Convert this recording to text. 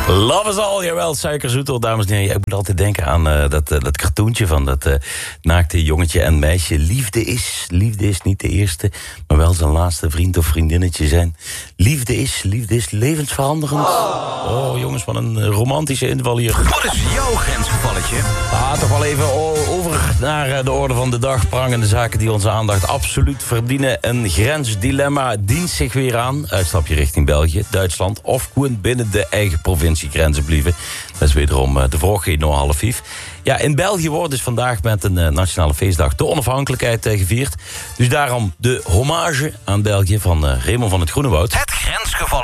Love is all, jawel, suikerzoetel, dames en heren. Ik moet altijd denken aan dat cartoontje van dat naakte jongetje en meisje. Liefde is niet de eerste, maar wel zijn laatste vriend of vriendinnetje zijn. Liefde is levensveranderend. Oh jongens, wat een romantische inval hier. Wat is jouw grensgevalletje? Toch wel even over naar de orde van de dag. Prangende zaken die onze aandacht absoluut verdienen. Een grensdilemma dient zich weer aan. Uitstapje richting België, Duitsland of gewoon binnen de eigen provinciegrenzen blijven. Dat is wederom de vraag in half 5. Ja, in België wordt dus vandaag met een nationale feestdag de onafhankelijkheid gevierd. Dus daarom de hommage aan België van Raymond van het Groenewoud. Het grensgeval.